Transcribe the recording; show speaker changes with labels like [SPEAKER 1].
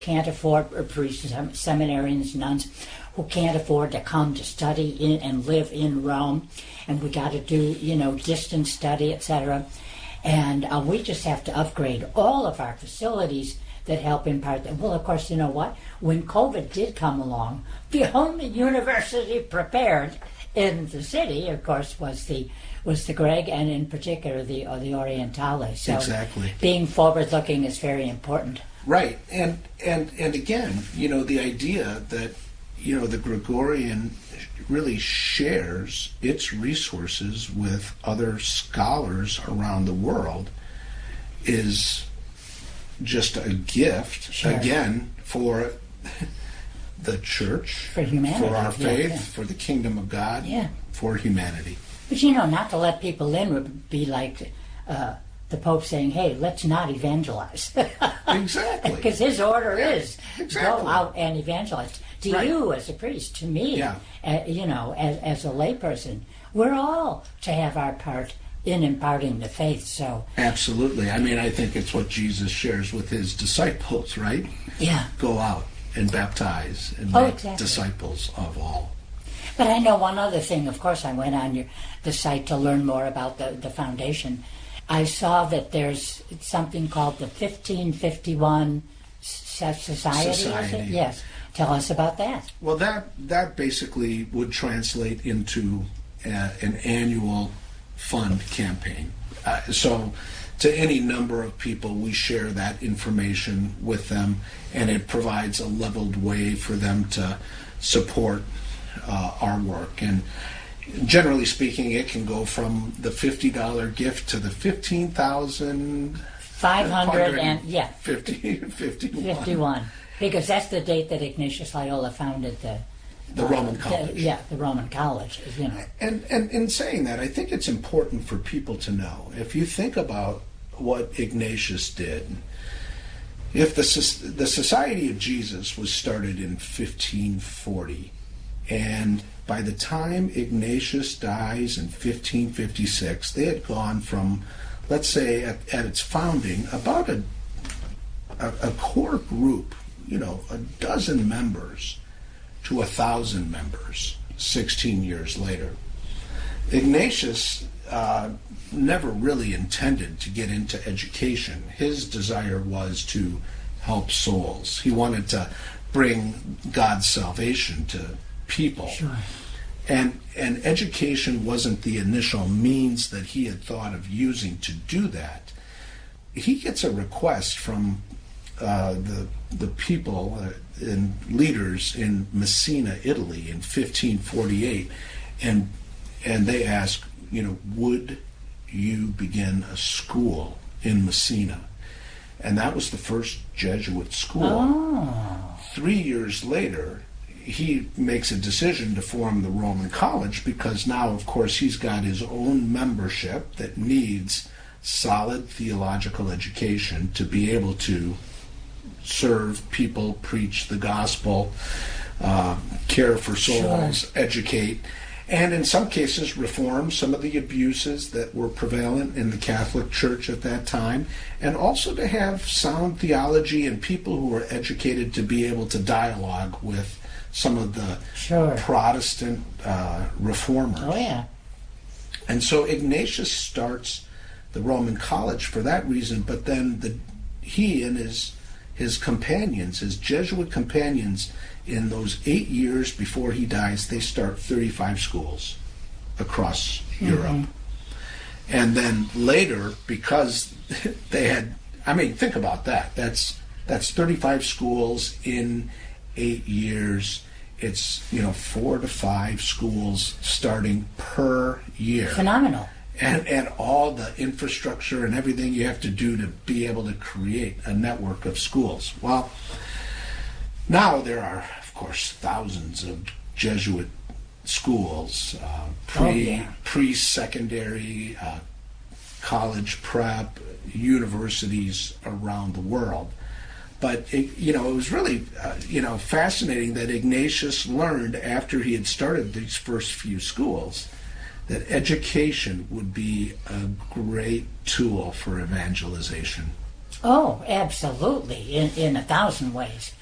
[SPEAKER 1] can't afford, or priests, seminarians, nuns, who can't afford to come to study in and live in Rome, and we got to do, distance study, etc. And we just have to upgrade all of our facilities that help impart that. Well, of course, you know what? When COVID did come along, the only university prepared in the city, of course, was the Greg, and in particular the Orientale. So
[SPEAKER 2] exactly,
[SPEAKER 1] being forward-looking is very important.
[SPEAKER 2] Right, and again, the idea that the Gregorian really shares its resources with other scholars around the world is just a gift, sure, again, for the church,
[SPEAKER 1] for humanity,
[SPEAKER 2] for our faith, for the kingdom of God, for humanity.
[SPEAKER 1] But not to let people in would be like the Pope saying, hey, let's not evangelize.
[SPEAKER 2] Exactly.
[SPEAKER 1] Because his order is go out and evangelize. To you as a priest, to me, as a layperson, we're all to have our part in imparting the faith. So
[SPEAKER 2] absolutely. I mean, I think it's what Jesus shares with his disciples, right?
[SPEAKER 1] Yeah.
[SPEAKER 2] Go out and baptize and make disciples of all.
[SPEAKER 1] But I know one other thing. Of course, I went on the site to learn more about the foundation. I saw that there's something called the 1551 Society. Yes. Tell us about that.
[SPEAKER 2] Well, that basically would translate into an annual fund campaign. So to any number of people, we share that information with them, and it provides a leveled way for them to support our work. And generally speaking, it can go from the $50 gift to the $15,551.
[SPEAKER 1] Because that's the date that Ignatius Loyola founded the
[SPEAKER 2] Roman College.
[SPEAKER 1] The Roman College.
[SPEAKER 2] And in saying that, I think it's important for people to know, if you think about what Ignatius did, if the Society of Jesus was started in 1540, and by the time Ignatius dies in 1556, they had gone from, let's say, at its founding, about a core group, a dozen members, to 1,000 members 16 years later. Ignatius never really intended to get into education. His desire was to help souls. He wanted to bring God's salvation to people.
[SPEAKER 1] Sure.
[SPEAKER 2] And education wasn't the initial means that he had thought of using to do that. He gets a request from the people and leaders in Messina, Italy, in 1548, and they ask, would you begin a school in Messina? And that was the first Jesuit school.
[SPEAKER 1] Oh.
[SPEAKER 2] 3 years later, he makes a decision to form the Roman College, because now, of course, he's got his own membership that needs solid theological education to be able to serve people, preach the gospel, care for souls,
[SPEAKER 1] sure,
[SPEAKER 2] educate, and in some cases reform some of the abuses that were prevalent in the Catholic Church at that time, and also to have sound theology and people who were educated to be able to dialogue with some of the
[SPEAKER 1] sure,
[SPEAKER 2] Protestant reformers.
[SPEAKER 1] Oh, yeah.
[SPEAKER 2] And so Ignatius starts the Roman College for that reason, but then he and his companions, his Jesuit companions, in those 8 years before he dies, they start 35 schools across Europe. And then later, because they had, think about that. That's 35 schools in 8 years. It's 4 to 5 schools starting per year.
[SPEAKER 1] Phenomenal.
[SPEAKER 2] And all the infrastructure and everything you have to do to be able to create a network of schools. Well, now there are, of course, thousands of Jesuit schools, pre-secondary, college prep, universities around the world. But it was really fascinating that Ignatius learned, after he had started these first few schools, that education would be a great tool for evangelization.
[SPEAKER 1] Oh, absolutely, in 1,000 ways.